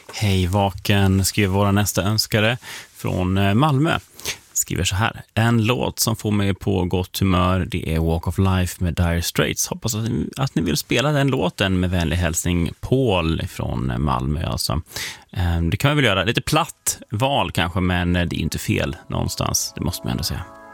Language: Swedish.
Hej vaken, skriver våra nästa önskare från Malmö. Skriver så här: en låt som får mig på gott humör, det är Walk of Life med Dire Straits. Hoppas att ni vill spela den låten. Med vänlig hälsning Paul från Malmö alltså. Det kan vi väl göra, lite platt val kanske, men det är inte fel någonstans, det måste man ändå säga.